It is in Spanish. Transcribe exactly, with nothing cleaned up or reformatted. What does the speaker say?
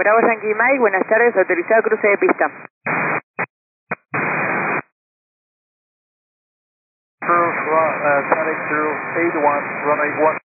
Bravo Yankee Mike, buenas tardes, autorizado cruce de pista. True, uh, static zero eight one, runway one.